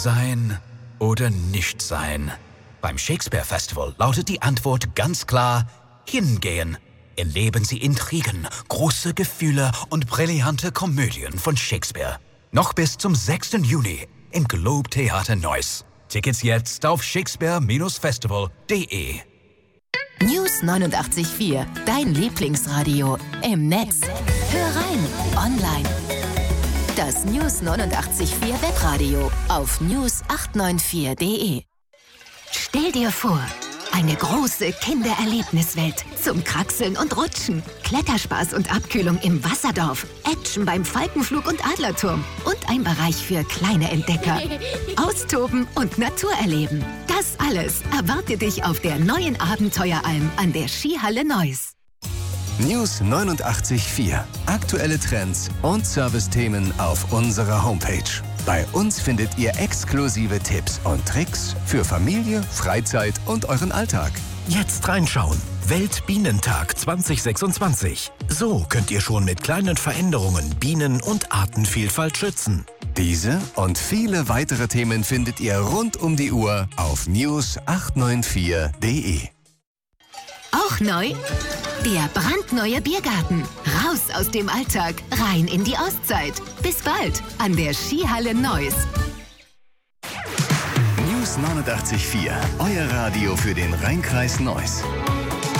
sein oder nicht sein? Beim Shakespeare Festival lautet die Antwort ganz klar: hingehen. Erleben Sie Intrigen, große Gefühle und brillante Komödien von Shakespeare. Noch bis zum 6. Juni im Globe Theater Neuss. Tickets jetzt auf shakespeare-festival.de. News 89.4, dein Lieblingsradio. Im Netz. Hör rein, online. Das News 89.4 Webradio auf news894.de. Stell dir vor, eine große Kindererlebniswelt zum Kraxeln und Rutschen, Kletterspaß und Abkühlung im Wasserdorf, Action beim Falkenflug und Adlerturm und ein Bereich für kleine Entdecker. Austoben und Natur erleben. Das alles erwartet dich auf der neuen Abenteueralm an der Skihalle Neuss. News 89.4. Aktuelle Trends und Servicethemen auf unserer Homepage. Bei uns findet ihr exklusive Tipps und Tricks für Familie, Freizeit und euren Alltag. Jetzt reinschauen. Weltbienentag 2026. So könnt ihr schon mit kleinen Veränderungen Bienen- und Artenvielfalt schützen. Diese und viele weitere Themen findet ihr rund um die Uhr auf news894.de. Auch neu? Der brandneue Biergarten. Raus aus dem Alltag, rein in die Auszeit. Bis bald an der Skihalle Neuss. News 89.4. Euer Radio für den Rheinkreis Neuss.